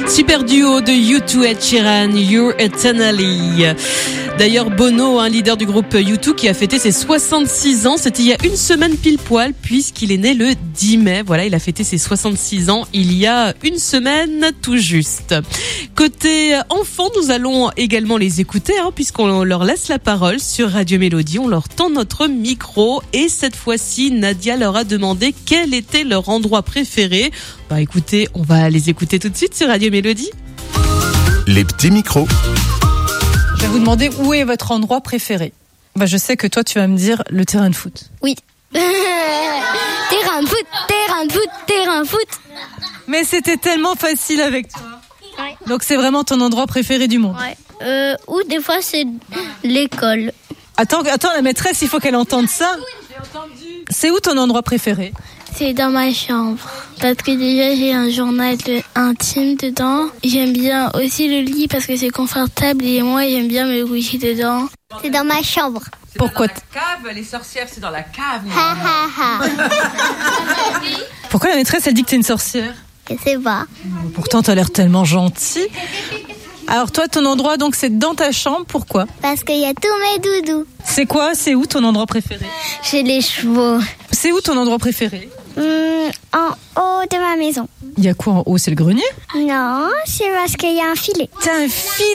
Super duo de U2 et Sheeran, You're Eternally. D'ailleurs, Bono, leader du groupe U2, qui a fêté ses 66 ans. C'était il y a une semaine pile poil, puisqu'il est né le 10 mai. Voilà, il a fêté ses 66 ans il y a une semaine tout juste. Côté enfants, nous allons également les écouter, puisqu'on leur laisse la parole sur Radio Mélodie. On leur tend notre micro et cette fois-ci, Nadia leur a demandé quel était leur endroit préféré. Écoutez, on va les écouter tout de suite sur Radio Mélodie. Les petits micros. Je vais vous demander où est votre endroit préféré. Je sais que toi, tu vas me dire le terrain de foot. Oui. Terrain de foot. Mais c'était tellement facile avec toi. Ouais. Donc c'est vraiment ton endroit préféré du monde. Ouais. Ou des fois c'est l'école. Attends, la maîtresse, il faut qu'elle entende ça. C'est où ton endroit préféré ? C'est dans ma chambre. Parce que déjà j'ai un journal intime dedans. J'aime bien aussi le lit parce que c'est confortable et moi j'aime bien me coucher dedans. C'est dans ma chambre. Pourquoi dans la cave, les sorcières c'est dans la cave. Pourquoi la maîtresse elle dit que t'es une sorcière ? Je sais pas. Pourtant t'as l'air tellement gentil. Alors toi ton endroit donc c'est dans ta chambre, pourquoi ? Parce qu'il y a tous mes doudous. C'est quoi ? C'est où ton endroit préféré ? Chez les chevaux. C'est où ton endroit préféré ? En haut de ma maison. Il y a quoi en haut ? C'est le grenier ? Non, c'est parce qu'il y a un filet. T'as un filet ?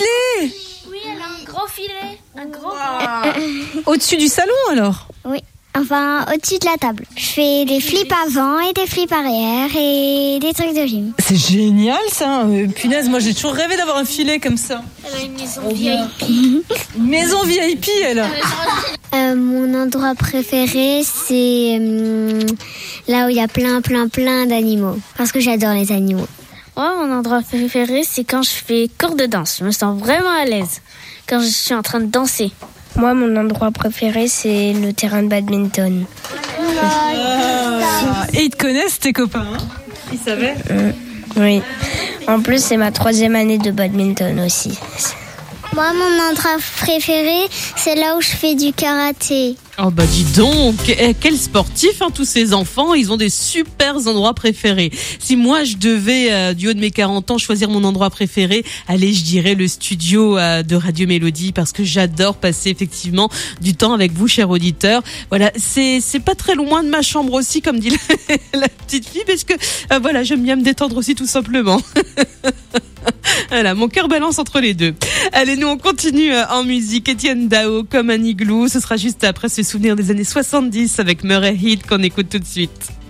Oui, elle a un gros filet. Un gros. Au-dessus du salon alors ? Oui. Enfin, au-dessus de la table. Je fais des flips avant et des flips arrière et des trucs de gym. C'est génial ça. Punaise, moi j'ai toujours rêvé d'avoir un filet comme ça. Elle a une maison VIP. Une maison VIP elle. Mon endroit préféré, c'est là où il y a plein d'animaux. Parce que j'adore les animaux. Moi, mon endroit préféré, c'est quand je fais cours de danse. Je me sens vraiment à l'aise quand je suis en train de danser. Moi, mon endroit préféré, c'est le terrain de badminton. Et ils te connaissent tes copains, Ils savaient Oui. En plus, c'est ma 3e année de badminton aussi. Moi, mon endroit préféré, c'est là où je fais du karaté. Oh dis donc, quels sportifs tous ces enfants, ils ont des super endroits préférés. Si moi je devais du haut de mes 40 ans choisir mon endroit préféré, allez, je dirais le studio de Radio Mélodie parce que j'adore passer effectivement du temps avec vous, chers auditeurs. Voilà, c'est pas très loin de ma chambre aussi, comme dit la petite fille, parce que j'aime bien me détendre aussi tout simplement. Voilà, mon cœur balance entre les deux. Allez, nous on continue en musique. Étienne Dao comme un igloo. Ce sera juste après ce souvenir des années 70 avec Murray Heat qu'on écoute tout de suite.